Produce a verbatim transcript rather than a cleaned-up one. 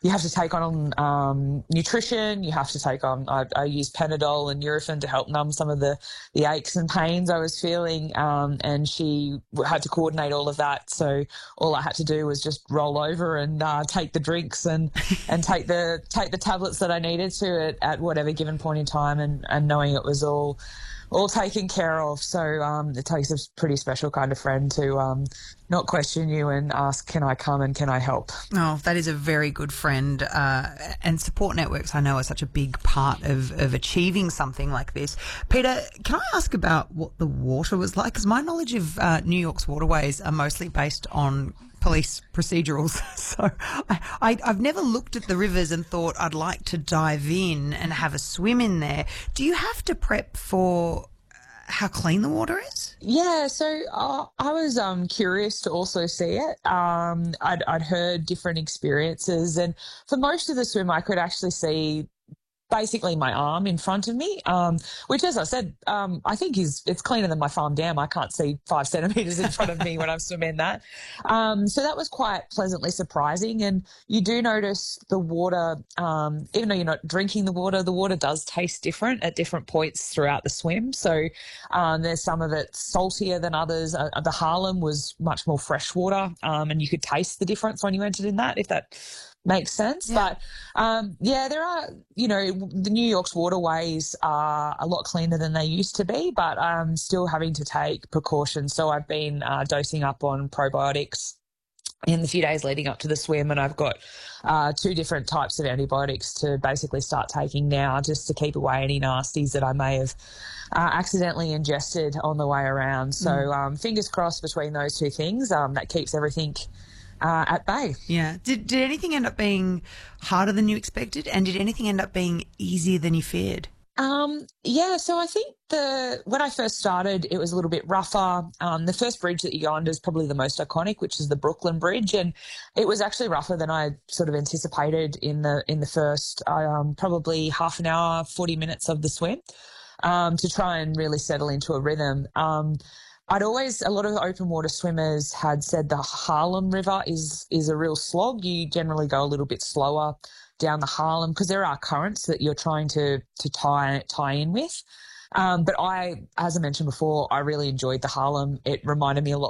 you have to take on um, nutrition. You have to take on, I, I use Panadol and Nurofen to help numb some of the, the aches and pains I was feeling. Um, and she had to coordinate all of that. So all I had to do was just roll over and uh, take the drinks and, and take the take the tablets that I needed to at, at whatever given point in time, and, and knowing it was all all taken care of. So um, it takes a pretty special kind of friend to um, not question you and ask, can I come and can I help? Oh, that is a very good friend. Uh, and support networks, I know, are such a big part of, of achieving something like this. Peter, can I ask about what the water was like? Because my knowledge of uh, New York's waterways are mostly based on police procedurals. So I, I, I've never looked at the rivers and thought I'd like to dive in and have a swim in there. Do you have to prep for how clean the water is? Yeah, so uh, I was um, curious to also see it. Um, I'd, I'd heard different experiences, and for most of the swim I could actually see basically my arm in front of me, um, which, as I said, um, I think is it's cleaner than my farm dam. I can't see five centimetres in front of me when I'm swimming that. Um, so that was quite pleasantly surprising. And you do notice the water, um, even though you're not drinking the water, the water does taste different at different points throughout the swim. So um, there's some of it saltier than others. Uh, the Harlem was much more fresh water, um, and you could taste the difference when you entered in that, if that makes sense. Yeah. But um, yeah, there are, you know, the New York's waterways are a lot cleaner than they used to be, but I'm still having to take precautions. So I've been uh, dosing up on probiotics in the few days leading up to the swim, and I've got uh, two different types of antibiotics to basically start taking now, just to keep away any nasties that I may have uh, accidentally ingested on the way around. So Mm. um, fingers crossed between those two things, um, that keeps everything Uh, at bay. Yeah. Did did anything end up being harder than you expected, and did anything end up being easier than you feared? Um, yeah, so I think the when I first started, it was a little bit rougher. Um, the first bridge that you go under is probably the most iconic, which is the Brooklyn Bridge, and it was actually rougher than I sort of anticipated in the in the first um, probably half an hour, forty minutes of the swim, um, to try and really settle into a rhythm. Um, I'd always, a lot of open water swimmers had said the Harlem River is is a real slog. You generally go a little bit slower down the Harlem because there are currents that you're trying to to tie tie in with. Um, but I, as I mentioned before, I really enjoyed the Harlem. It reminded me a lot